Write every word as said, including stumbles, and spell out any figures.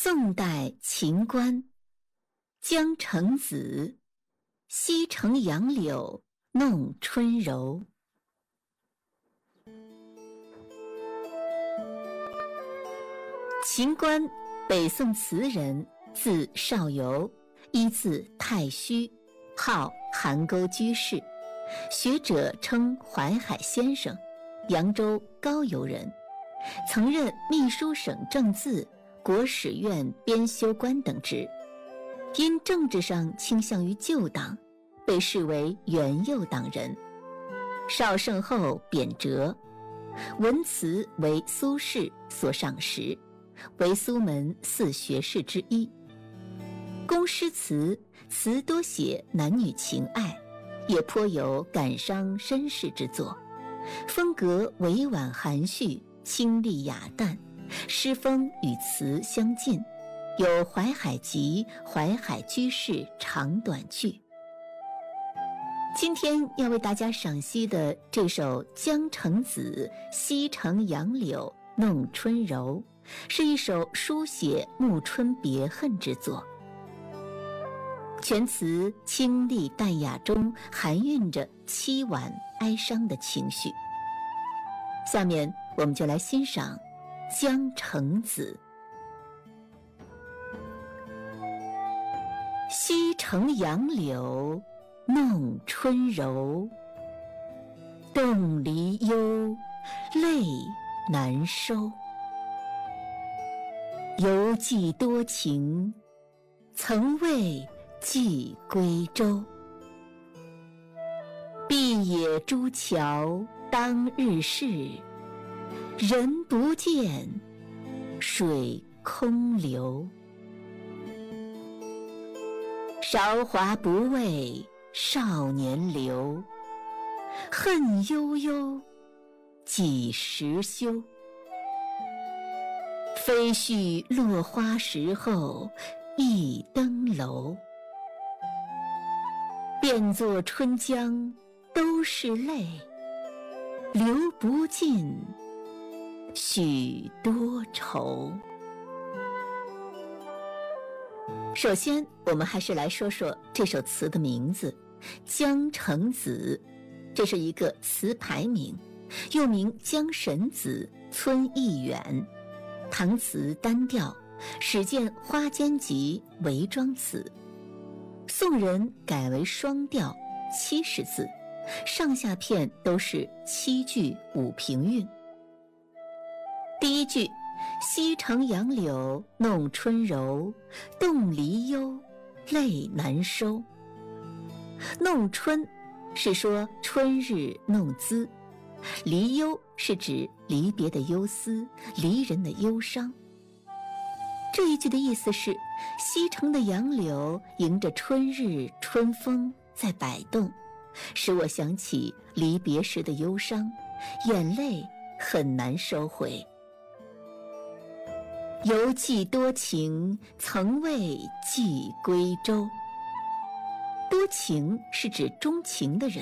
宋代秦观，江城子，西城杨柳弄春柔。秦观，北宋词人，字少游，一字太虚，号邗沟居士，学者称淮海先生，扬州高邮人，曾任秘书省正字、国史院编修官等职。因政治上倾向于旧党，被视为元佑党人。少圣后贬谪，文辞为苏轼所赏识，为苏门四学士之一。公诗词，词多写男女情爱，也颇有感伤身世之作，风格委婉含蓄，清丽雅淡，诗风与词相近，有《淮海集》《淮海居士》长短句。今天要为大家赏析的这首《江城子·西城杨柳弄春柔》，是一首书写暮春别恨之作。全词清丽淡雅中含蕴着凄婉哀伤的情绪。下面我们就来欣赏《江城子》。西城杨柳弄春柔，动离忧，泪难收。犹记多情，曾为寄归舟。碧野朱桥当日事，人不见，水空流。韶华不为少年留，恨悠悠，几时休？飞絮落花时候，一登楼。变作春江都是泪，流不尽，许多愁。首先，我们还是来说说这首词的名字《江城子》，这是一个词牌名，又名江神子、村忆远。唐词单调，始见花间集韦庄词。宋人改为双调，七十字，上下片都是七句五平韵。第一句，西城杨柳弄春柔，动离忧，泪难收。弄春是说春日弄姿，离忧是指离别的忧思，离人的忧伤。这一句的意思是，西城的杨柳迎着春日春风在摆动，使我想起离别时的忧伤，眼泪很难收回。犹记多情，曾为寄归舟。多情是指钟情的人，